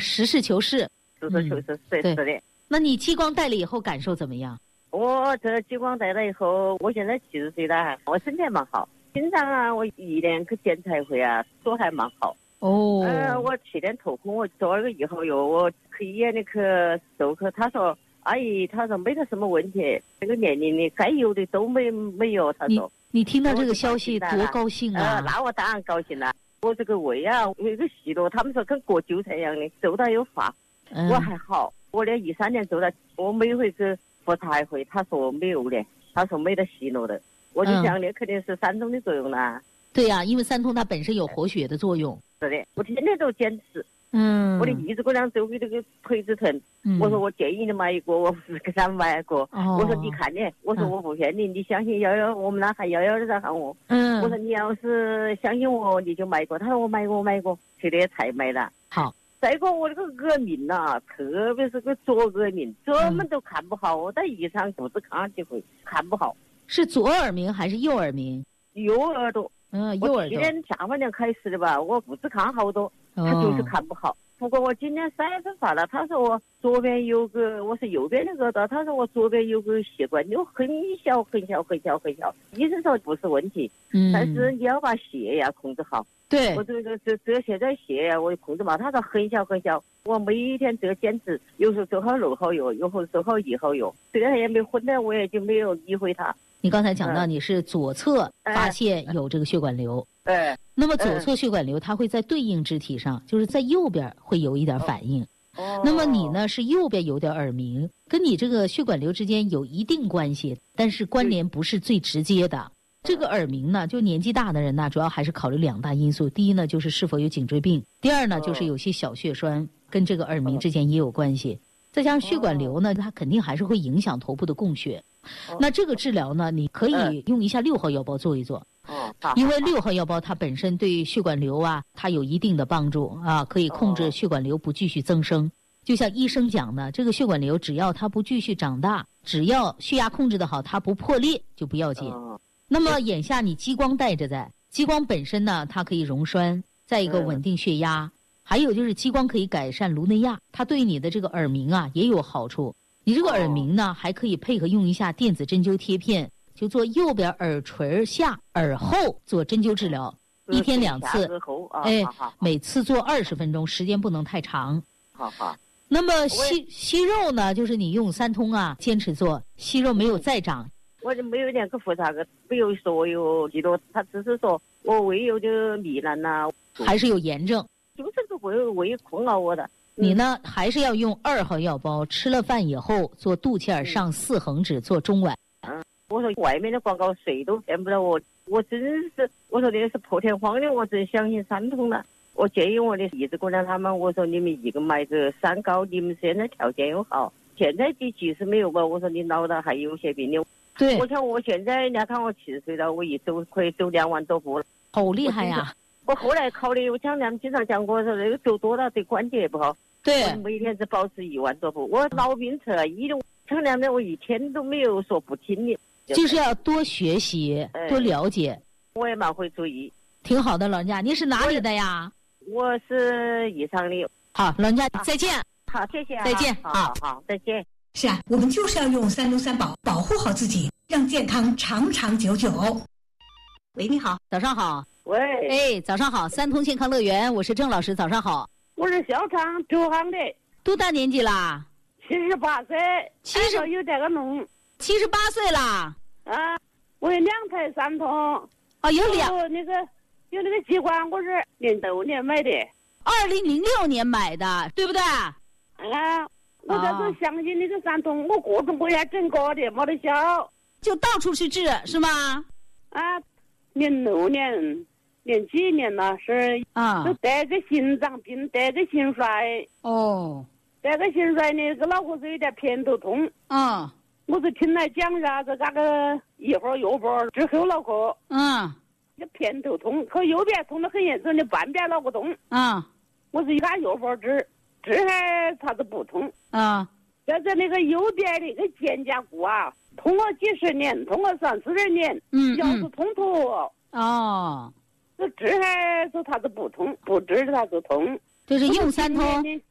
实事求是。 实事求是，是的。 那你激光戴了以后感受怎么样？ 我这激光戴了以后，我现在70岁了，我身体还蛮好。经常啊，我1年去检查一回啊，都还蛮好。我去年头昏，我做了个以后又我去医院里去手科，他说阿姨，他说没得什么问题，这个年龄的该有的都没有。他说你听到这个消息多高兴啊！ 那我当然高兴了。我这个胃啊有一个息肉，他们说跟割韭菜一样的，走到有发。我还好，我连2、3年走了，我每回去复查一回，他说没有的，他说没得息肉的。我就想的肯定是3通的作用啦。 对呀，因为3通它本身有活血的作用。 是的，我天天都坚持。我的胰子姑娘周围这个腿子疼，我说我建议你买一个，我不是给他买一个。我说你看你，我说我不骗你，你相信11，我们那还11在喊我。我说你要是相信我，你就买一个。他说我买一个，去年才买了。 好。 再一个我这个耳鸣啊，特别是个左耳鸣，怎么都看不好。我在医上肚子看了几回，看不好。是左耳鸣还是右耳鸣？ 右耳朵。 右耳朵。 我去年下半年开始的吧，我肚子看好多，他就是看不好。不过我今年3月份发了，他说我左边有个，我是右边那个的，他说我左边有个血管瘤，很小，医生说不是问题，但是你要把血压控制好。 对， 我这现在血压我控制嘛，他说很小，我每一天这个坚持，有时候走好路好药，有时候走好医好药，虽然也没昏的，我也就没有理会他。 你刚才讲到你是左侧发现有这个血管瘤，那么左侧血管瘤它会在对应肢体上，就是在右边会有一点反应。那么你呢是右边有点耳鸣，跟你这个血管瘤之间有一定关系，但是关联不是最直接的。这个耳鸣呢，就年纪大的人呢，主要还是考虑2大因素。第一呢，就是是否有颈椎病；第二呢，就是有些小血栓跟这个耳鸣之间也有关系。再加上血管瘤呢，它肯定还是会影响头部的供血。那这个治疗呢，你可以用一下6号药包做一做。因为6号药包它本身对血管瘤啊，它有一定的帮助啊，可以控制血管瘤不继续增生。就像医生讲的，这个血管瘤只要它不继续长大，只要血压控制得好，它不破裂就不要紧。那么眼下你激光带着在，激光本身呢，它可以溶栓，再一个稳定血压，还有就是激光可以改善颅内压，它对你的这个耳鸣啊也有好处。你这个耳鸣呢，还可以配合用一下电子针灸贴片，就做右边耳垂下、耳后做针灸治疗，1天2次，每次做20分钟，时间不能太长。那么息肉呢，就是你用3通啊，坚持做，息肉没有再长。我就没有点个复查个，没有说有几多，他只是说我胃有点糜烂呐，还是有炎症，就是个胃困扰我的。你呢，还是要用2号药包，吃了饭以后做肚脐眼上4横指，做中脘。我说外面的广告谁都骗不了我，我真是，我说那是破天荒的，我真相信3通了。我建议我的姨子姑娘他们，我说你们一个买个3高，你们现在条件又好，现在的即使没有吧，我说你脑袋还有些病的。对，我看我现在，人家看我70岁了，我一走可以走2万多步了，好厉害呀！我后来考虑，我讲他们经常讲过说那个走多了对关节不好，对，我每天只保持1万多步。我老病吃了医的，讲他们我一天都没有说不听的，就是要多学习，多了解。我也蛮会注意，挺好的，老人家，你是哪里的呀？我是宜昌的。好，老人家再见。好，谢谢啊。再见。好，再见。 是啊，我们就是要用3通3宝保护好自己，让健康长长久久。喂，你好， 早上好。 喂， 早上好，3通健康乐园，我是郑老师，早上好。 我是小厂投行的。 多大年纪啦 ？78岁。70有这个弄。 78岁啦。 啊，我有2台3通。 哦，有那个激光，我是06年买的。 2006年买的，对不对？ 啊。我这是相信那个3通，我各种各样整过的，没得效， 就到处去治，是吗？ 啊，06年，年几年了是啊，就得个心脏病，得个心衰。 哦， 得个心衰呢，个脑壳子有点偏头痛。我是听来讲啥子那个一会儿右边治后脑壳。这偏头痛，可右边痛得很严重的半边脑壳痛。我是一看右边治还啥子不痛。但是那个右边的那个肩胛骨啊，痛了几十年，痛了30-40年，腰是痛头。这治还说啥子不痛，不治啥子痛， 就是用3通。